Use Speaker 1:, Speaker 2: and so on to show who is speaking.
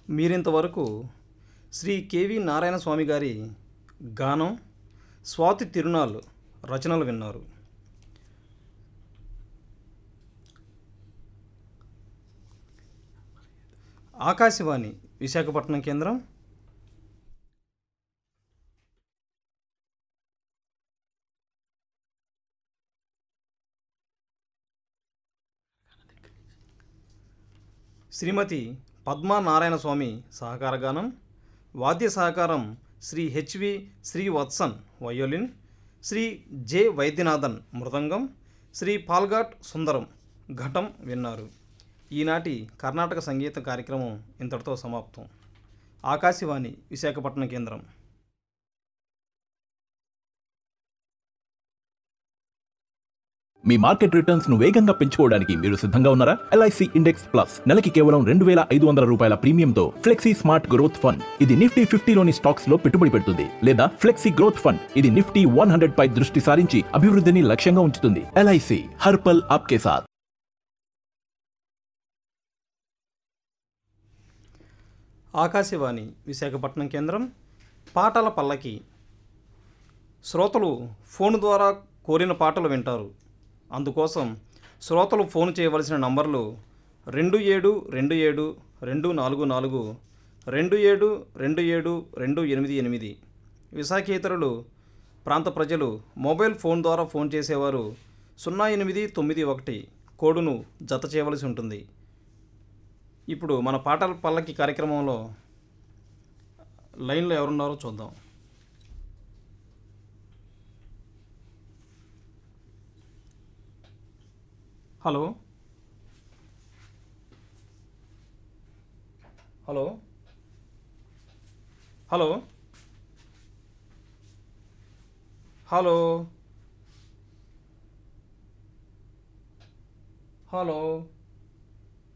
Speaker 1: మీరింతవరకు శ్రీ కెవి నారాయణ స్వామి గారి గానం స్వాతి తిరునాళ్ళు రచనలు విన్నారు. ఆకాశవాణి విశాఖపట్నం కేంద్రం. శ్రీమతి పద్మా నారాయణ స్వామి సహకార గానం. వాద్య సహకారం Shri HV Srivatsan violin, Shri J Vaidyanathan మృదంగం, శ్రీ పాల్ఘాట్ సుందరం ఘటం విన్నారు. ఈనాటి కర్ణాటక సంగీత కార్యక్రమం ఇంతటితో సమాప్తం. ఆకాశవాణి విశాఖపట్నం కేంద్రం.
Speaker 2: మీ మార్కెట్ రిటర్న్స్ ను వేగంగా పెంచుకోవడానికి మీరు సిద్ధంగా ఉన్నారా? ఎల్ఐసి ఇండెక్స్ ప్లస్ నెలకి కేవలం 2,500 రూపాయల ప్రీమియంతో ఫ్లెక్సీ స్మార్ట్ గ్రోత్ ఫండ్. ఇది నిఫ్టీ 50లోని స్టాక్స్ లో పెట్టుబడి పెడుతుంది. లేదా ఫ్లెక్సీ గ్రోత్ ఫండ్, ఇది నిఫ్టీ 100 పై దృష్టి సారించి అభివృద్ధిని లక్ష్యంగా ఉంచుతుంది. ఎల్ఐసి హర్పల్ ఆప్కే సాథ్.
Speaker 1: ఆకాశవాణి విశాఖపట్నం కేంద్రం. పాటల పల్లకి. శ్రోతలు ఫోన్ ద్వారా కోరిన పాటలు వింటారు. అందుకోసం శ్రోతలు ఫోన్ చేయవలసిన నంబర్లు 272724272728. విశాఖేతరులు ప్రాంత ప్రజలు మొబైల్ ఫోన్ ద్వారా ఫోన్ చేసేవారు 0891 కోడును జత చేయవలసి ఉంటుంది. ఇప్పుడు మన పాటల పల్లకి కార్యక్రమంలో లైన్లో ఎవరున్నారో చూద్దాం. Hello hello hello hello hello